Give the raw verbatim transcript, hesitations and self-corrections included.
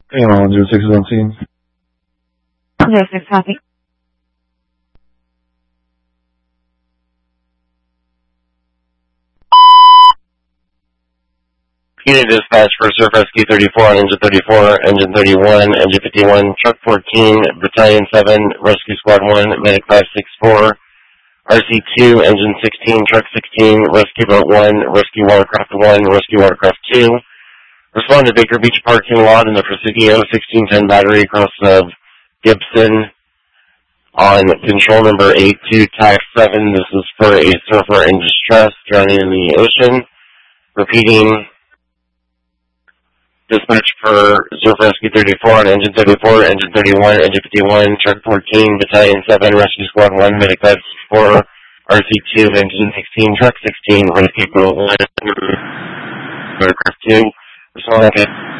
Hang on, zero six is on scene. zero six, copy. Unit dispatch for Surf Rescue thirty-four on engine thirty-four, engine thirty-one, engine fifty-one, truck fourteen, battalion seven, rescue squad one, medic five six four, R C two, engine sixteen, truck sixteen, rescue boat one, rescue watercraft one, rescue watercraft two. Respond to Baker Beach parking lot in the Presidio sixteen ten battery across of Gibson on control number eight two tax seven. This is for a surfer in distress drowning in the ocean. Repeating. Dispatch for Surf Rescue thirty-four on engine thirty-four, engine thirty-one, engine fifty-one, truck fourteen, battalion seven, rescue squad one, medic five four, R C two, engine sixteen, truck sixteen, rescue boat one, watercraft two. Respond, okay.